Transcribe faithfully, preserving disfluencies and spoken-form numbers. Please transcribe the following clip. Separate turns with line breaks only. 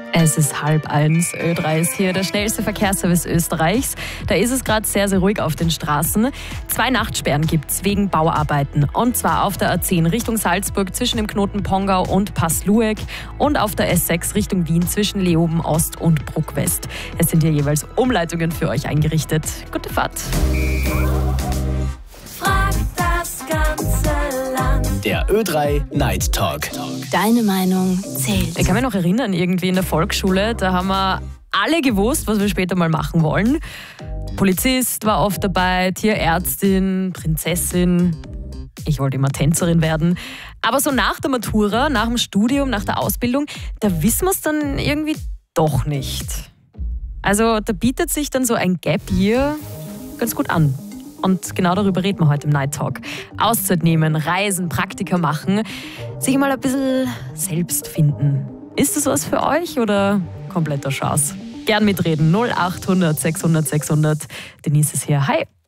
Es ist halb eins. Ö drei ist hier, der schnellste Verkehrsservice Österreichs. Da ist es gerade sehr, sehr ruhig auf den Straßen. Zwei Nachtsperren gibt's wegen Bauarbeiten. Und zwar auf der A zehn Richtung Salzburg zwischen dem Knoten Pongau und Pass-Lueck und auf der S sechs Richtung Wien zwischen Leoben Ost und Bruck West. Es sind hier jeweils Umleitungen für euch eingerichtet. Gute Fahrt.
Frag das ganze Land.
Der Ö drei Night Talk.
Deine Meinung zählt.
Ich kann mich noch erinnern, irgendwie in der Volksschule, da haben wir alle gewusst, was wir später mal machen wollen. Polizist war oft dabei, Tierärztin, Prinzessin. Ich wollte immer Tänzerin werden. Aber so nach der Matura, nach dem Studium, nach der Ausbildung, da wissen wir es dann irgendwie doch nicht. Also da bietet sich dann so ein Gap Year ganz gut an. Und genau darüber reden wir heute im Night Talk. Auszeit nehmen, reisen, Praktika machen, sich mal ein bisschen selbst finden. Ist das was für euch oder kompletter Schatz? Gern mitreden. null acht hundert sechshundert sechshundert. Denise ist hier. Hi.